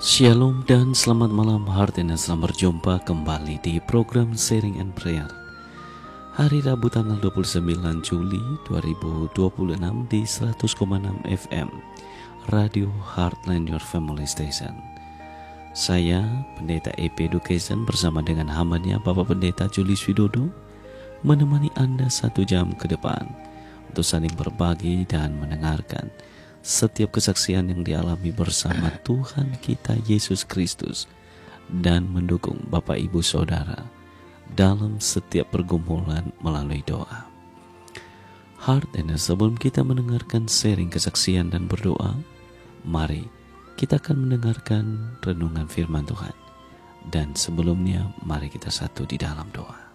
Shalom dan selamat malam Hartena, selamat berjumpa kembali di program Sharing and Prayer hari Rabu tanggal 29 Juli 2026 di 100,6 FM Radio Heartland Your Family Station. Saya Pendeta EP Education bersama dengan hambanya Bapak Pendeta Julius Widodo menemani Anda 1 jam ke depan untuk saling berbagi dan mendengarkan setiap kesaksian yang dialami bersama Tuhan kita Yesus Kristus dan mendukung Bapak Ibu Saudara dalam setiap pergumulan melalui doa. Heart and sebelum kita mendengarkan sharing kesaksian dan berdoa, mari kita akan mendengarkan renungan firman Tuhan. Dan sebelumnya mari kita satu di dalam doa.